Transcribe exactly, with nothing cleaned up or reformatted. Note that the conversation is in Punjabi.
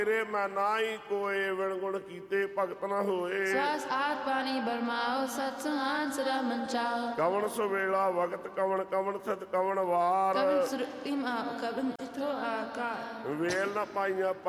ਤੇਰੇ ਮੈਂ ਨਾਹੀ ਕੋਏ ਵਿਣ ਗੁਣ ਕੀਤੇ ਭਗਤ ਨਾ ਹੋਏ। ਸਵਾਸ ਆਤ ਬਾਣੀ ਬਰਮਾਓ ਸਤ ਸੁਹਾਨ ਸਦਾ ਮੰਚਾਓ। ਕਵਣ ਸੁਵੇਲਾ ਵਕਤ ਕਵਣ ਕਵਣ ਸਤ ਕਵਣ ਵਾਰ। ਕਵਨ ਸੁਰਤਿ ਮਾਓ ਕਵਨ ਇਥੋ ਆਕਾਰ। ਵੇਲ ਨਾ ਪਾਈਆਂ